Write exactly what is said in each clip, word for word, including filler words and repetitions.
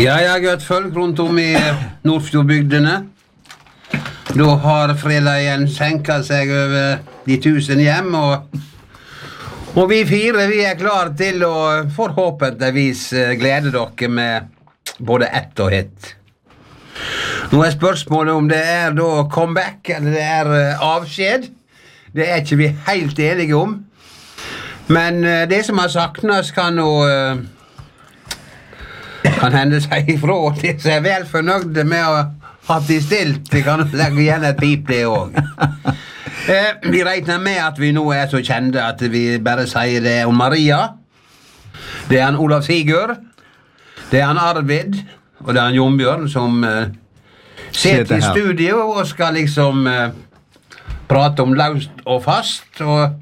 Ja, jeg har gått folk rundt om i Nordfjordbygdene. Da har fredag igjen senket seg over de tusen hjem, og, og vi fire vi er klar til å forhåpentligvis glede dere med både ett og hit. Nå er spørsmålet om det er da comeback eller det er avskjed. Det er ikke vi helt enige om. Men det som har saknet kan nå kan hende seg ifra. De er vel fornøyde med å ha de stilt. De kan legge igjen et pip det også. Eh, vi regner med at vi nå er så kjente at vi bare sier det om Maria. Det er han Olav Sigurd. Det er han Arvid. Og det er han Jon Bjørn som eh, sitter i studio og skal liksom eh, prate om løst og fast. Og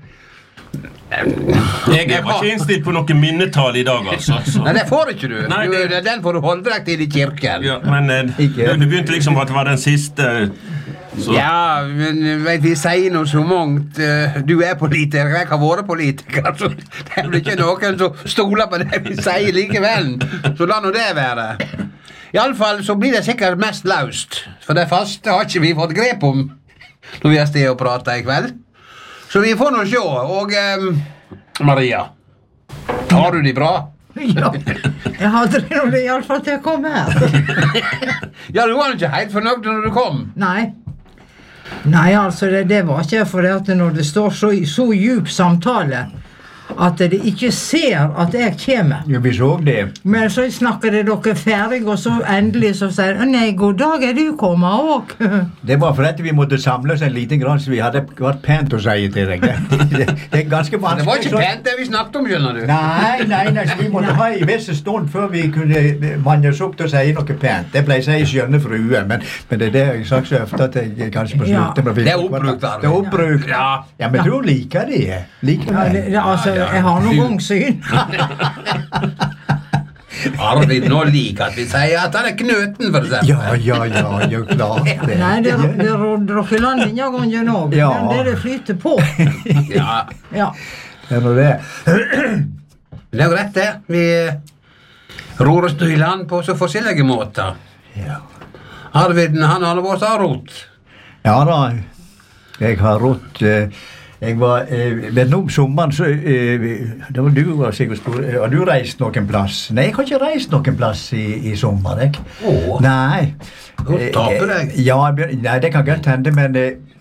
Jeg er ikke innstilt på noen minnetall i dag, altså. Så. Nei, det får ikke du. Nei, det... du den får du holde deg til i kirken. Ja, men eh, du, du begynte liksom at det var den siste... Så. Ja, men vet, vi sier noe så mangt. Du er politiker, jeg har vært politiker, så det er ikke noen som stoler på det vi sier likevel. Så la nå det være. I alle fall så blir det sikkert mest løst, for det faste har ikke vi fått grep om når vi har sted og pratet i kveld. Så vi får nå se, og um, Maria, tar du de bra? Ja, jeg hadde det nå i alle fall til å komme her. Ja, du var ikke helt fornøyd når du kom. Nei. Nei, altså, det, det var ikke for det at når det står så, så djup samtale, at de ikke ser at jeg kommer. Ja, vi så det. Men så snakker det dere ferdig, og så endelig så sier de, nei, god dag, er du kommet også? Det var for at vi måtte samle oss en liten grann, så vi hadde vært pent å si til deg. Det, det, det er ganske vanskelig. Det var ikke pent det vi snakket om, skjønner du. Nei, nei, nei, så vi måtte ha i visse stund før vi kunne manne oss opp til å si noe pent. Det ble si skjønne frue, men, men det er det jeg har sagt så ofte at jeg kanskje må slutte med. Det er oppbrukt, Arvid. Det er oppbrukt. Ja, ja men du liker det. Liker ja, det. Ja, altså, jeg har noen gang syn. Arvid nå liker at vi sier at han er knøten, for eksempel. Ja, ja, ja, ja, klart det. Nei, det råder ikke land inn jeg ganger nå, ja. Men det det flyter på. Ja. Ja. Det er noe det. Det er jo rett det. Vi ror oss i land på så forskjellige måter. Ja. Arvid, han har vært av rot. Ja da, jeg har rot... Eh, Jeg var, eh, vet du, om sommeren, så, eh, det var du, Sigurd, eh, har du reist noen plass? Nei, jeg har ikke reist noen plass i, i sommer, jeg. Åh. Nei. Godt taper deg. Eh, ja, nei, det kan godt hende, men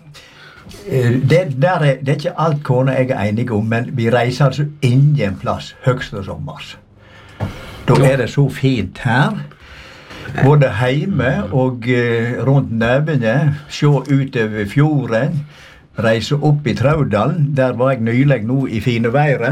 eh, det, der er, det er ikke alt kone jeg er enig om, men vi reiser altså ingen plass høgste sommer. Da er det så fint her. Både hjemme og eh, rundt nøvene, se utover fjorden, reise opp i Traudalen, der var jeg nylig nå i fine været.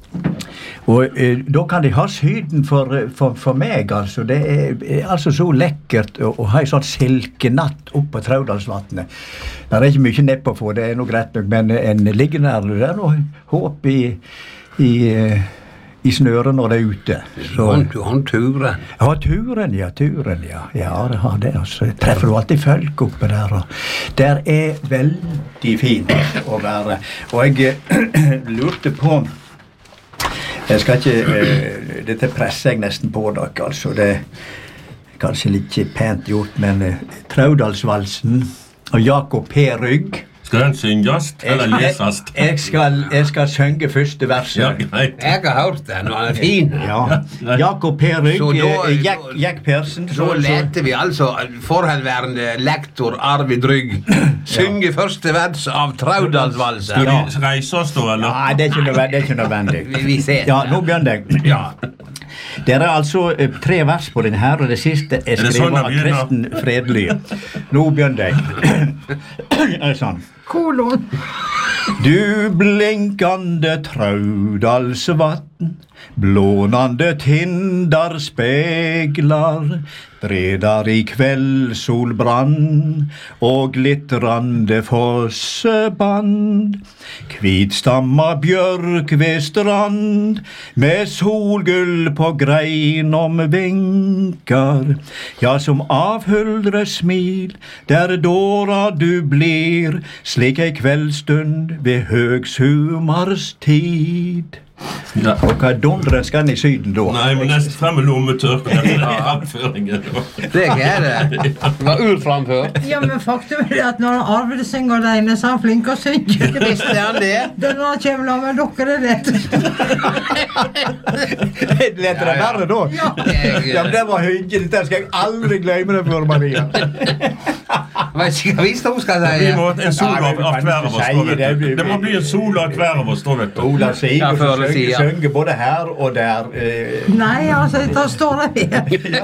Og eh, da kan de ha syden for, for, for meg, altså. Det er, er altså så lekkert å, å ha en sånn silkenatt opp på Traudalsvatnet. Det er ikke mye neppe å få, det er noe greit nok, men en ligger der, der og håp i, i, i snøret når det er ute. Så, Du har turen. Ja, turen, ja, turen, ja. Ja, det har det, altså. Jeg treffer du alltid folk oppe der, og der er veldig fint å være. Og jeg lurte på, jeg skal ikke, uh, dette presser jeg nesten på dere, altså. Det er kanskje litt pent gjort, men uh, Traudalsvalsen og Jakob P. Rygg. Skal den syngast, eller lesast? Jeg, jeg, skal, jeg skal synge første verset. Ja, greit. Jeg har hørt den, og han er fin. Ja. Jakob P. Rygg, Jack, Jack Persen. Så lette vi altså forhenværende lektor Arvid Rygg synge første vers av Traudalsvalsen. Skal vi reise oss da, eller? Nei, det er ikke nødvendig. Det er ikke nødvendig. Vi, vi ser. Ja, nå begynner jeg. Ja. Det er altså uh, tre vers på den her, og det siste er skrevet sånn av Kristen Fredly. Nå begynner jeg. Det er sånn. Kolon. Du blinkande Traudalsvatn, blånande tindar speglar, bredar i kvällsolbrann och glittrande fosseband. Kvitstamma björk ved strand med solgull på grein om vinkar. Ja, som avhuldre smil der dåra du blir, slik ei kveldstund ved høgsumars tid. Ja. Og hva dondren skal han i syden da? Nei, men nest frem med lommetørken etter den framføringen. Det er det. Det var urframfør. Ja, men faktum er at når han Arvid synger alene, så er han flink å synge. Visste han det? Det er når han kommer la med dere, det vet du. Lette det verre da? Ja. Ja, men det var hyggelig. Dette skal jeg aldri glemme det for, Maria. Jeg vet ikke hva vi stod skal Vi si. må en sol Nei, av vi kan av hver av ikke oss, si da, vet det. du. Det må bli en sol av hver av oss, da, vet du. Ola sier Ja, og før så det synger, sier. synger både her og der. Eh, Nei, altså, da står jeg her.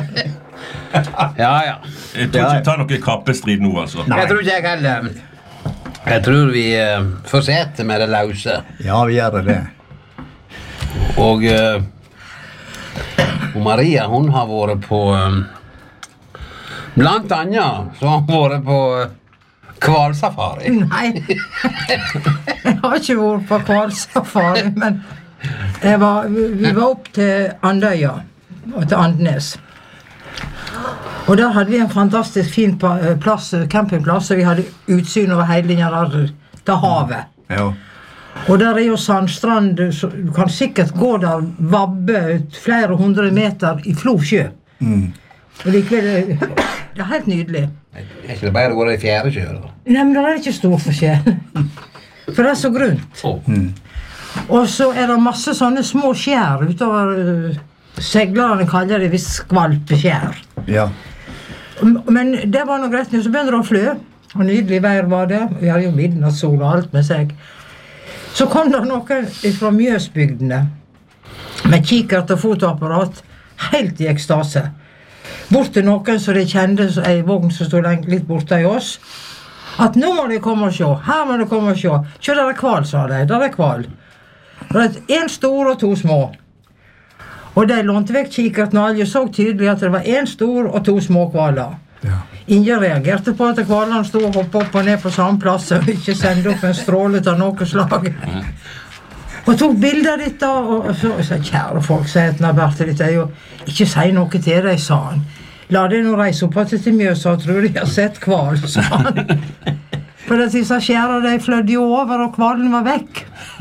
Ja, ja. Jeg tror ikke vi tar noe kappestrid nå, altså. Nei. Jeg tror ikke jeg heller. Jeg tror vi uh, fortsetter med det løse. ja, vi gjør det. Og, uh, og Maria, hun har vært på um, blant annet så har hun vært på uh, kvalsafari. Nei, jeg har ikke vært på kvalsafari, men jeg var, vi, vi var opp til Andøya og til Andnes. Og der hadde vi en fantastisk fin pa- plass, campingplass, og vi hadde utsyn over hele linja der til havet. Ja. Og der er jo sandstrand, så du kan sikkert gå der, vabbe ut flere hundre meter i Flo sjø. Mm. Og likevel, det er helt nydelig. Er ikke det bare å gå i fjerde kjør? Nei, men det er ikke stor forskjell. For det er så grunt. Oh. Og så er det masse sånne små skjær utover uh, seglerne kaller det visst skvalpeskjær. Ja. M- Men det var noe greit, så begynner det å flø. Og nydelig vær var det. Vi hadde jo midnattssol og alt med seg. Så kom det noen fra Mjøsbygdene med kikkert og fotoapparat, helt i ekstase. Bort til noen som de kjente, så ei vogn som stod litt borte i oss. At nå må de komme og se, her må de komme og se. Kjør, der er kval, sa de, der er kval. Det er en stor og to små. Og de lånte vekk kikkerten, og alle så tydelig at det var en stor og to små kvaler. Ja. Ingen reagerte på at kvalene stod og hoppet opp og ned på samme plass og ikke sendte opp en stråle av noe slag. Og tok bilder av dette, og så sa kjære folk, sa jeg til Berthe, dette er jo ikke si noe til deg, sa han. La deg nå reise opp til Mjøsa og tror de har sett kval, sa han. For at disse skjæra, de flødde jo over, og kvalen var vekk.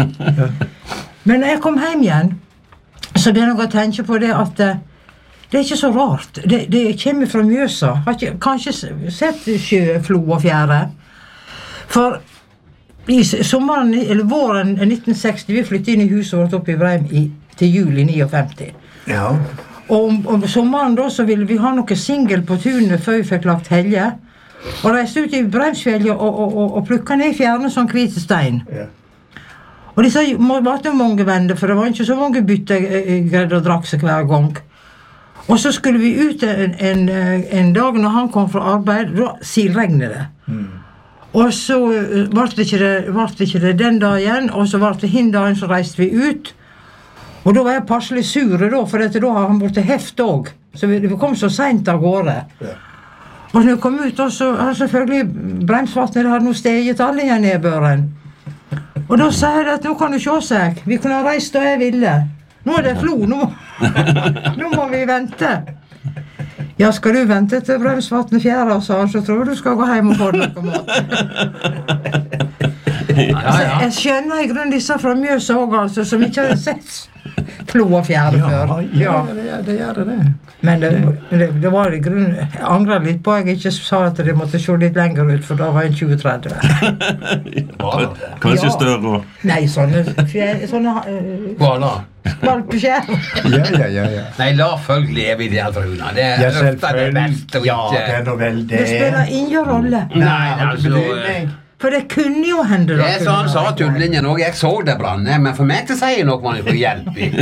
Men når jeg kom hjem igjen, så begynner jeg å tenke på det at eh, det er ikke så rart. Det, det kommer fra Mjøsa. Har ikke, kanskje sett sjø, flo og fjære. For i sommeren, eller våren nitten seksti, vi flyttet inn i huset vårt oppe i Breim i, til juli femtini. Ja. Og om, om sommeren da, så ville vi ha noe singel på tunet før vi fikk lagt helge. Og reiste ut i Breimsfjellet og, og, og, og plukket ned fjerne som hvite stein. Ja. Og disse var ikke mange venner, for det var ikke så mange bytte jeg greide å drakk seg hver gang. Og så skulle vi ut en, en, en dag når han kom fra arbeid, da silregnet det. Mm. Og så ble det ikke det, ble det ikke det den dagen, og så ble det hin dagen så reiste vi ut. Og da var jeg passelig sur da, for dette, da har han borte heft også. Så vi, vi kom så sent av gårde. Ja. Og når jeg kom ut, da, så har selvfølgelig Breimsvatnet hadde noe steget alle igjen i børen. Og da sa jeg at nå kan du se seg, vi kunne ha reist da jeg ville. Nå er det Flo, nå, nå må vi vente. Ja, skal du vente til Breimsvatnet fjerde, sa han, så tror du skal gå hjem og få noe mat. Altså, jeg skjønner i grunnen disse fra Mjøsa også, altså, som ikke har sett Flo og fjerde Ja, før. ja, det, det gjør det. Men det, det, det var i grunnen, jeg angrer litt på at jeg ikke sa at de måtte se litt lenger ut, for da var jeg tjue tretti. Kanskje Ja. større og... Nei, sånne, fje- sånne uh, Voilà. valpeskjær. Ja, ja, ja, ja. Nei, la folk leve i det, Truna. Det er Ja, ofte det beste selvfølgelig. å Ja, det ikke... er nå vel det. Det spiller ingen rolle. Nei, har du altså... betydning? For det kunne jo hende. Det er sånn sa tullinjen også. Jeg så det branne, men for meg til å si noe man ikke får hjelp i.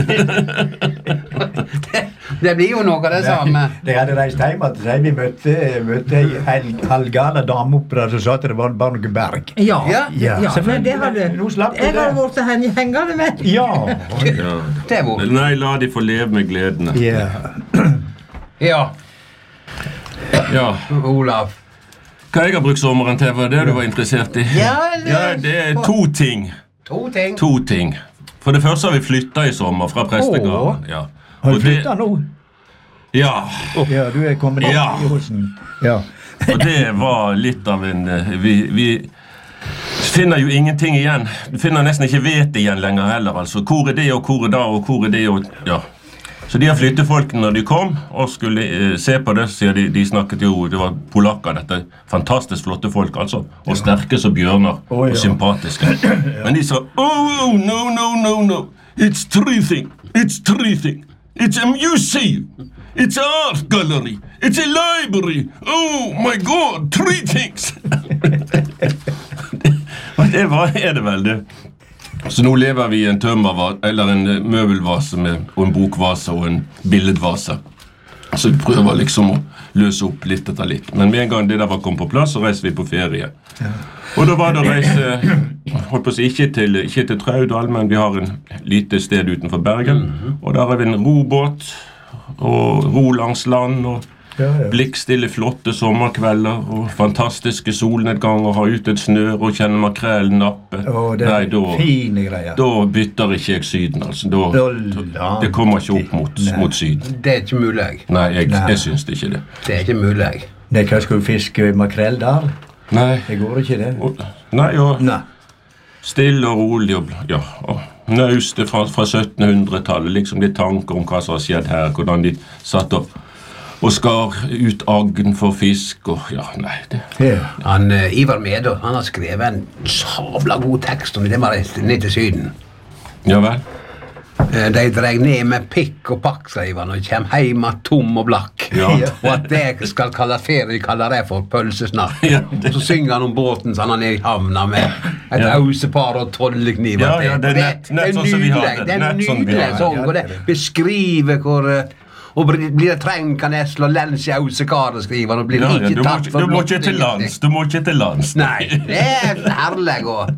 det, det blir jo noe av det samme. De hadde reist hjem at vi møtte, møtte ei hel- halvgale dame oppe der som sa at det var bare noe berg. Ja, Ja, ja, ja. men det hadde... Nå slapp du Jeg det. har vært hen- hengende med. Ja. Ja. Det var... Nei, la de få leve med gledene. Ja. Ja, Ja. Olav. Hva jeg har brukt sommeren til, var det du var interessert i? Ja, eller- Ja, det er to ting. To ting. To ting. For det første har vi flyttet i sommer fra Prestegården. Ja. Har Og du det- flyttet nå? Ja. Ja, du er kommet inn Ja. i Osen. Ja. Og det var litt av en eh, Vi, vi finner jo ingenting igjen. Du finner nesten ikke vet igjen lenger heller, altså. Hvor er det, og hvor er da, og hvor er det, og ja. Så de har flyttefolkene når de kom, og skulle eh, se på det, så de, de snakket jo, det var polakker, dette fantastisk flotte folk, altså, og sterke som bjørner, oh, ja. Og sympatiske. Men de sa, oh, no, no, no, no, it's three things, it's three things. It's a museum. It's an art gallery. It's a library. Oh my God, three things. Det var, er det vel det. Så nå lever vi i en tømmervase, eller en møbelvase med, og en bokvase og en billedvase. Så vi prøver liksom å løse opp litt etter litt. Men med en gang det der var kommet på plass, så reiser vi på ferie. Ja. Og da var det å reise, holdt på å si, ikke til, ikke til Traudal, men vi har en lite sted utenfor Bergen. Mm-hmm. Og der har vi en robåt, og ro langs land, og ja, ja. Blikkstille flotte sommerkvelder, og fantastiske solnedganger, ha ut et snør, og kjenne makrellen nappe. Å, det er Nei, da, fine greier. Da bytter ikke jeg syden, altså. Da, da, det kommer ikke opp mot, mot syden. Det er ikke mulig. Nei, jeg, Nei. jeg synes det ikke det. Det er ikke mulig. Nei, hva skal du fiske makrell der? Nei. Det går ikke det. Og, nei, og nei. Stille og rolig, og, ja, og nøste fra, fra syttenhundretallet, liksom de tanker om hva som har skjedd her, hvordan de satt opp og skar ut agn for fisk, og ja, nei, det... Yeah. Han, uh, Ivar Medå, han har skrevet en sabla god tekst om det var ned til syden. Ja vel? Uh, de dreg ned med pikk og pakk, skriver han, og kommer hjemme tom og blakk. Ja. Og at det skal kalles ferie, kaller det for pølsesnakk. Ja, det... Og så synger han om båten, så han er nede i havna med et ja. Ausepar og tollekniver. Ja, ja, det er nett, nett sånn som vi har det. Det er en nydelig sånn, og det beskriver hvor... Og blir det trengkanesl og lens i ausekaret, skriver han, og blir ja, ja, ikke tatt for... Du må ikke til lands, du må ikke til lands. Nei, det er herlig og...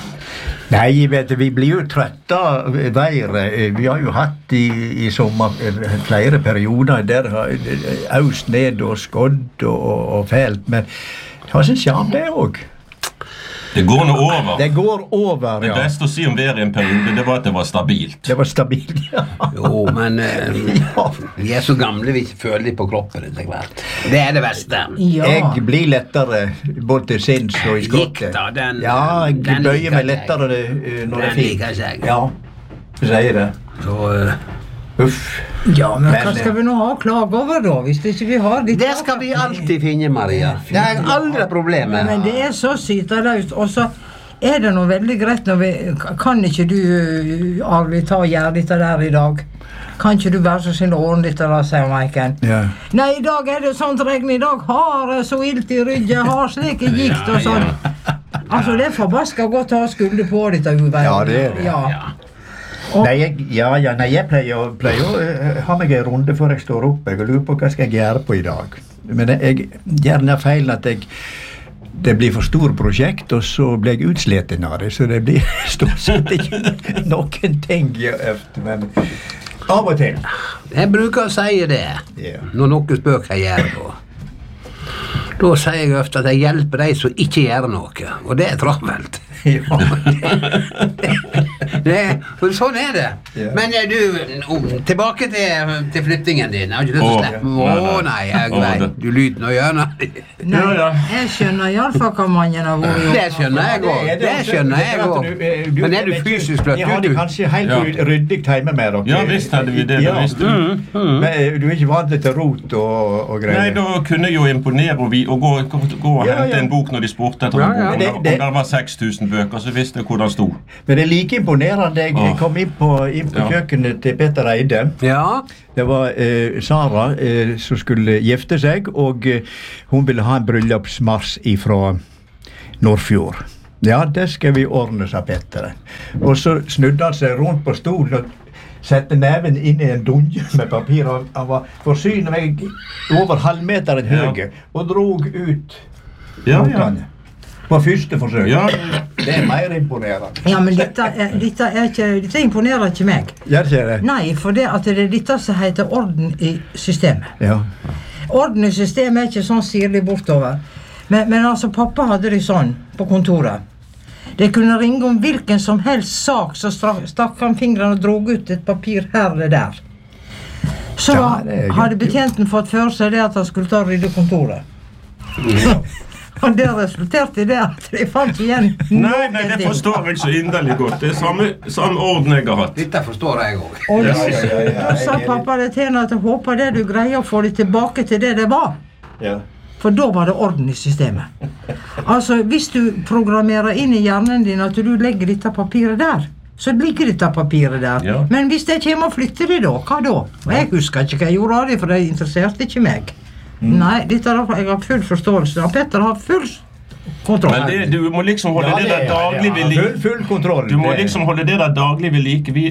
Nei, vet du, vi blir jo trøtte av været. Vi har jo hatt i, i sommer flere perioder der har øst ned og skodd og, og fælt, men det har sin charme det også. Det går nå over. Det går over, ja. Det beste å si om været i en periode, det var at det var stabilt. Det var stabilt, ja. Jo, men eh, ja. Vi er så gamle vi ikke føler litt på kroppen etter hvert. Det er det beste. Ja. Jeg blir lettere både til sinns og i skottet. Gikk da, den... Ja, jeg den bøyer meg lettere når det er fint. Den liker jeg. Ja, du sier det. Så... Uh, Uff. Ja, men, men hva skal vi nå ha klage over da, hvis det ikke vi har litt... Det skal vi alltid finne, Maria. Det er aldri problemet. Men det er så syterløst, og så er det noe veldig greit når vi... Kan ikke du, Arvi, ta og gjøre dette der i dag? Kan ikke du være så snill og ordne dette da, sier Maiken. Ja. Nei, i dag er det sånt regn, i dag har jeg så ilt i ryggen, har slik gikt og sånn. Altså, det er forbaska godt å ha skulde på dette uveien. Ja, det er det. Ja. Ja. Nei, jeg, ja, ja, nei, jeg pleier, pleier å uh, ha meg en runde før jeg står opp. Jeg lurer på hva skal jeg gjøre på i dag. Men jeg, jeg gjør den feilen at jeg, det blir for stor prosjekt, og så blir jeg utsleten av det. Så det blir stort sett ikke noen ting jeg øvde, men av og til. Jeg bruker å si det, yeah. Når noen spør hva jeg gjør på. Da sier jeg ofte at jeg hjelper deg som ikke gjør noe, og det er travelt. Ja, det, det, det, sånn er det. Yeah. Men er du, tilbake til, til flyttingen din. Jeg har ikke lyst til å slippe. Å nei, jeg vet, du lyder noe gjerne. Nei, jeg skjønner i alle fall hva mannen har vært gjort. Det skjønner jeg også, det skjønner jeg også. Men er du fysisk fløtt? Jeg hadde kanskje helt ryddig hjemme med dere. Ja, visst hadde vi det, det visste du. Mm, mm. Men du er ikke vant til rot og, og greier. Nei, da kunne jeg jo imponere og, vi, og gå, gå, gå og ja, hente ja. En bok når de spurte etter en bok. Ja, ja. Og der var seks tusen bøker, så visste jeg hvor den stod. Men det er like imponerende. Jeg kom inn på, inn på ja. Kjøkkenet til Peter Eide. Ja. Det var eh, Sara eh, som skulle gifte seg, og eh, hun ville ha en bryllupsmars ifra Nordfjord. Ja, det skal vi ordne, sa Petter. Og så snudde han seg rundt på stolen og sette neven inn i en dunge med papir. Han var forsynet meg over halvmeteren høye, ja. Og drog ut ja, ja. På første forsøk. Ja. Det er mer imponerende. Ja, men dette, er, dette, er ikke, dette imponerer ikke meg. Gjør ikke det? Nei, for det, at det er dette som heter orden i systemet. Ja. Orden i systemet er ikke sånn sirlig bortover. Men, men altså, pappa hadde det sånn på kontoret. Det kunne ringe om hvilken som helst sak, så stakk han fingrene og drog ut et papir her eller der. Så ja, hadde betjenten fått for seg det at han skulle ta og rydde kontoret. Ja. Og det resulterte i det at jeg fant igjen Nei, nei, det forstår jeg så inderlig godt. Det er samme, samme orden jeg har hatt. Dette forstår jeg også. Og Ja, da, ja, ja, ja, da sa jeg- pappa det til henne at jeg håper det du greier å få det tilbake til det det var. Ja. For da var det orden i systemet. Altså, hvis du programmerer inn i hjernen din at du legger dette papiret der, så ligger dette papiret der. Ja. Men hvis jeg kommer og flytter det da, hva da? Og jeg husker ikke hva jeg gjorde av det, for det interesserte ikke meg. Nei, dette har jeg har full forståelse. Og Petter har full kontroll. Men det, du må liksom holde Ja, det der ja, ja, daglig ved Full, like. full kontroll. Du må Det- liksom holde det der daglig ved like. Vi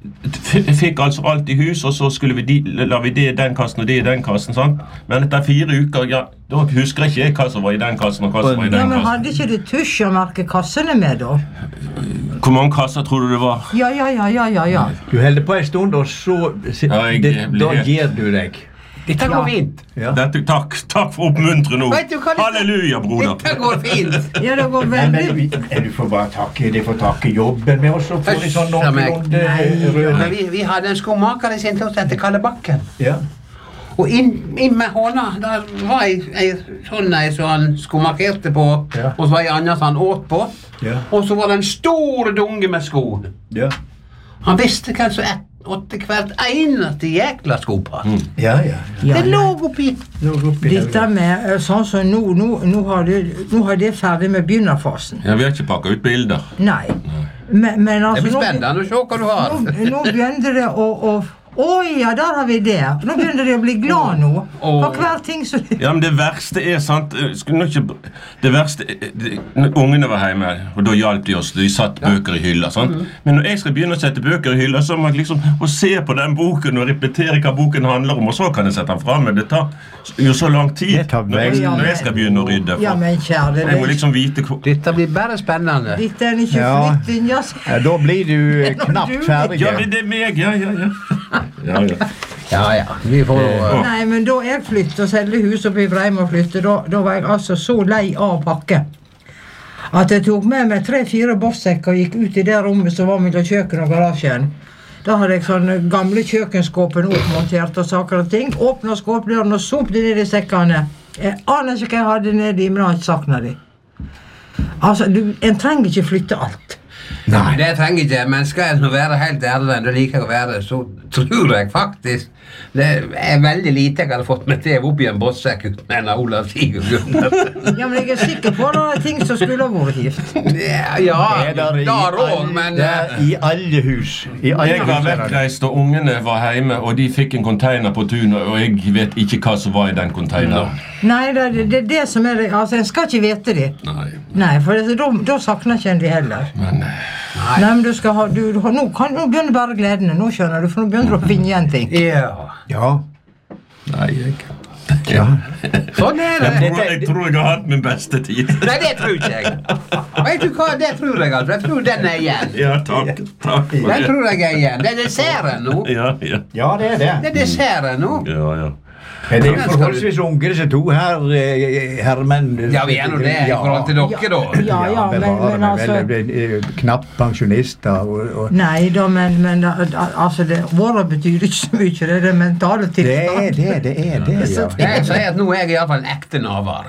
f- fikk altså alt i hus, og så skulle vi de, la vi det i den kassen og det i den kassen, sant? Men etter fire uker, ja, da husker ikke jeg hva som var i den kassen og hva som var i Ja, den men kassen. hadde ikke du tusj å merke kassene med da? Hvor mange kasser tror du det var? Ja, ja, ja, ja, ja, ja. Du holder på en stund, og så Ja, jeg det, blir Da helt- gir du deg. Dette går Ja. fint. Ja. Dette, takk, takk for oppmuntre nå. Vet du hva det- Halleluja, broder. Dette går fint. Ja, det går Nei, men veldig... vi- du får bare takke, de får takke jobben med oss, og få de sånn Hysj, meg. noenlunde Nei. røde. Men vi, vi hadde en skomaker i sin tid som heter Kalle Bakken. Ja. Og inn, inn med hånda, der var ei, ei sånn ei som han skomakerte på, Ja. og så var ei anna som han åt på. Ja. Og så var det en stor dunge med sko. Ja. Han visste hvem som et- åtte hvert eneste jækla skopar. Ja, ja. Ja, Det nei. lå oppi. Nå går oppi Dette hodet. med eh, sånn som nå, nå, nå, har du, nå har det ferdig med begynnerfasen. Ja, vi har ikke pakket ut bilder. Nei. Men, men Det altså, blir nå, spennende å se hva du har. nå, nå begynner det å, å Å ja, der har vi det. Nå begynner de å bli glad nå. For hver ting som Ja, men det verste er, sant, eh, skulle nå ikke, det verste, eh, det, når ungene var hjemme, og da hjalp de oss, de satt bøker i hylla, sant? Men når jeg skal begynne å sette bøker i hylla, så må jeg liksom å se på den boken og repetere hva boken handler om, og så kan jeg sette den frem, men det tar jo så lang tid Det tar når jeg, Ja, når jeg men- skal begynne å rydde. Ja, For. men kjære, Jeg må det, liksom vite hvor... Dette blir bare spennende. dette er ikke Ja. flytting, altså. Ja, da blir du eh, Når knapt du- ferdig. Ja, men det er meg, ja, ja, ja. Ja, ja. Ja, ja. Vi får jo Nei, men da jeg flyttet og selgte hus oppe i Breim og flyttet, da, da var jeg altså så lei av å pakke. At jeg tok med meg tre-fire bossekker og gikk ut i det rommet som var mellom kjøkken og garasjen. Da hadde jeg sånne gamle kjøkkenskåpen oppmontert og saker og ting. Åpnet skåpdøren og sopte ned i sekkene. Jeg aner ikke hva jeg hadde nedi, men jeg har ikke saknet de. Altså, du, en trenger ikke flytte alt. Nei, det trenger jeg ikke, men skal jeg nå være helt ærlig, det liker jeg å være, så tror jeg faktisk det er veldig lite jeg hadde fått med til opp i en bossekk uten en av Olav Sigurd Gundersen. Ja, men jeg er sikker på at det er ting som skulle ha vært gift. Ja, ja, Det er der i der òg, alle- men det er I alle hus. I alle Jeg var hus er det. vekkreist, og ungene var hjemme, og de fikk en container på tunet, og jeg vet ikke hva som var i den containeren. Nei, det, det, det er det som er det. Altså, en skal ikke vite det. Nei, Nei, for det, da, da savner ikke en de heller. men... eh, Nei, men du skal ha, du, du har- nå, kan, nå begynner bare gledene, nå skjønner du, for nå begynner du å finne igjen ting. ja. Ja. Nei, jeg... Ja. Sånn er Jeg det. tror, jeg tror jeg har hatt min beste tid. Nei, det tror ikke jeg. Vet du hva, det tror jeg altså. Jeg tror den er igjen. Ja, takk, takk for Den det. tror jeg er igjen. Det er desserten nå. Ja, ja, Ja, det er det. Det er desserten nå. ja, ja. Men det er jo forholdsvis unge, disse to her, eh, herremenn. Ja, vi er nå det i forhold til dere, da. Ja, ja, men, bevare men meg altså... vel, eh, knapt pensjonister. Og, og. Nei da, men, men da- da- altså, det, året betyr ikke så mye, det er det mentale Det er tilstand. det, det er det, ja. Jeg sier at nå er jeg i hvert fall ekte navar.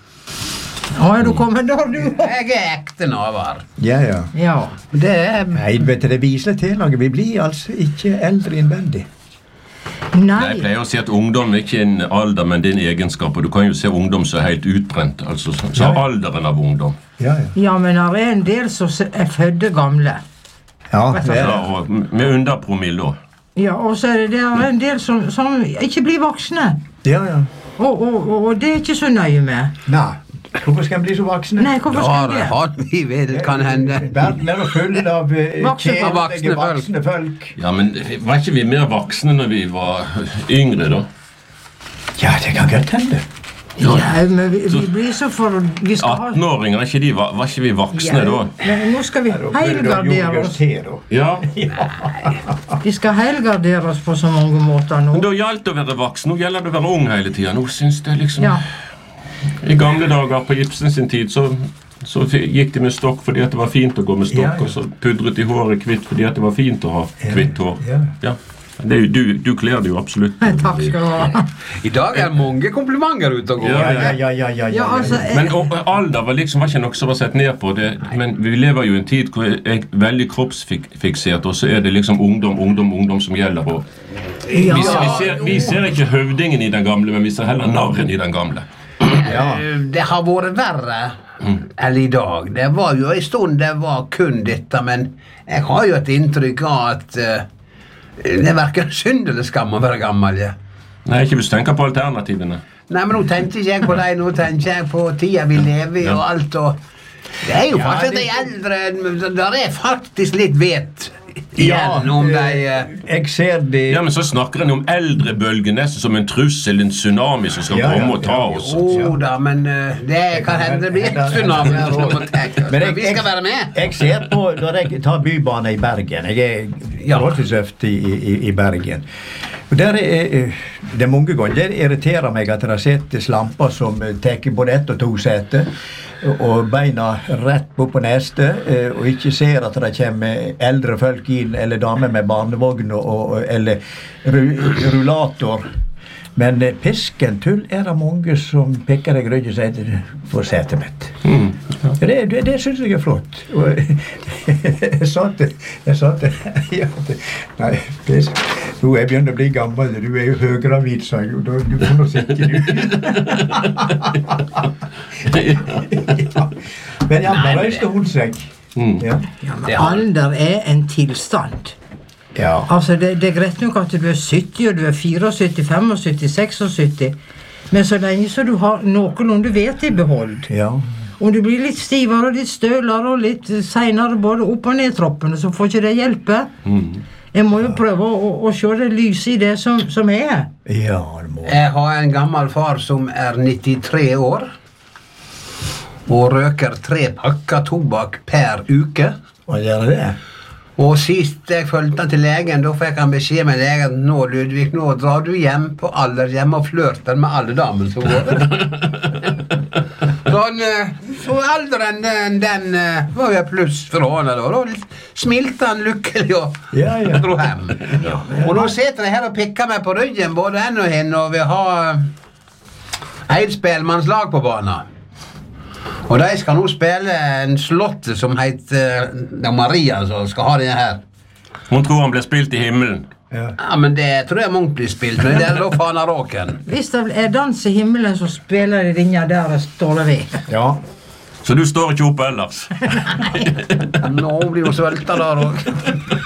Å, er du kommet da, du? Jeg er ekte navar. Ja, ja. Ja. Det er... Nei, vet du, det viser til noe. Vi blir altså ikke eldre innvendig. Nei. Jeg pleier å si at ungdom er ikke en alder, men det er en egenskap, og du kan jo se ungdom som er helt utbrent, altså så, så Ja. alderen av ungdom. Ja, ja. Ja, men det er en del som er fødde gamle. Ja, det er Ja, det. og med underpromille også. Ja, og så er det, det er en del som, som ikke blir voksne. Ja, ja. Og, og, og, og det er ikke så nøye med. Nei, hvorfor skal en bli så voksne? Nei, hvorfor Ja, skal det det? har vi vel, kan hende. Verden er jo full av eh, Voksne- kjedelige, voksne folk. voksne folk. Ja, men var ikke vi mer voksne når vi var yngre da? Ja, det kan godt hende. Ja, men vi, vi blir så for... Vi skal ha... atten-åringer, ikke de, var, var ikke vi voksne Ja, da? men nå skal vi Da blir det heilgardere jo oss. te, da. Ja, Vi skal heilgardere oss på så mange måter nå. men da gjaldt det å være voksen, nå gjelder det å være ung hele tiden. Nå synes jeg liksom... Ja. I gamle dager på Ibsen sin tid så, så f- gikk de med stokk fordi at det var fint å gå med stokk, Ja, ja. og så pudret de håret kvitt fordi at det var fint å ha kvitt hår. Ja. Ja, Det er jo, du, du kler det jo absolutt. Takk skal du ha. I dag er det mange komplimenter ute og går. Ja, Ja, ja, ja, ja, Ja, ja, altså, ja. jeg, Men og, alder var liksom var ikke noe som var sett ned på det, men vi lever jo i en tid hvor jeg er veldig kroppsfiksert, og så er det liksom ungdom, ungdom, ungdom som gjelder. Og vi, ja, vi, ser, vi ser ikke høvdingen i den gamle, men vi ser heller narren i den gamle. Ja. Eh, Det har vært verre enn i dag. Det var jo en stund det var kun dette, men jeg har jo et inntrykk av at eh, det er hverken synd eller skam å være gammel. Ja. Nei, ikke hvis du tenker på alternativene. Nei, men nå tenker ikke jeg på deg, nå tenker jeg på tida vi lever i og alt, og det er jo Ja, faktisk det- de eldre, der er faktisk litt vet igjen Ja, om eh, de... eh, Jeg ser det. Ja, men så snakker han om eldrebølgen nesten som en trussel, en tsunami som skal Ja, ja, komme og ta ja, oss. Jo da, men eh, det kan hende det blir hende- tsunami her hende- også. Men jeg- Vi skal være med. Jeg ser på når jeg tar bybane i Bergen. Jeg er Ja. forholdsvis ofte i, i, i Bergen. Og der er, eh, det er mange ganger det irriterer meg at det sitter slamper som eh, tar både ett og to seter, og- og beina rett på på neste, eh, og ikke ser at det kommer eldre folk inn, eller damer med barnevogn og, og, eller ru, rullator. Men eh, pisken tull er det mange som pikker deg i ryggen og sier for setet mitt. Mm. Ja. Ja, det, det, det syns jeg er flott. Og jeg sa til Jeg sa til ja, det, Nei, det, nå er jeg begynt å bli gammel. Du er jo høygravid, sa jeg. og da- Du får nå sitte, du. ja. Men ja, da reiste hun seg. Mm. Ja. ja, men Det har- alder er en tilstand. Ja. Altså, det, det er greit nok at du er sytti, og du er syttifire, femogsytti, seksogsytti, men så lenge så du har noenlunde vet i behold, ja. om du blir litt stivere og litt stølere og litt senere både opp og ned troppene, så får ikke det hjelpe. Mm. Jeg må jo prøve å, å se det lyset i det som, som er. Ja, det må Jeg har en gammel far som er nittitre år, og røker tre pakker tobakk per uke. Hva gjør det? Og sist jeg følte han til legen, da fikk han beskjed med legen: nå Ludvig, nå drar du hjem på alderhjem og flørter med alle damene som går der. Sånn, eh, så alderen den, den eh, var jo et pluss for han, og da smilte han lykkelig og Ja, ja. dro hjem. Og nå sitter jeg her og pikker meg på ryggen, både en og hin, og vi har eh, Eidspelmannslag på banen. Og de skal nå spille en slåtte som heter Det er Maria som skal ha denne her. Hun tror han ble spilt i himmelen. Ja. Ja, men det tror jeg Munch blir spilt, men det er da Fanaråken. Hvis det er dans i himmelen, så spiller de rinja der det står det ved. Ja. Så du står ikke opp ellers. Nå blir hun svølta der òg.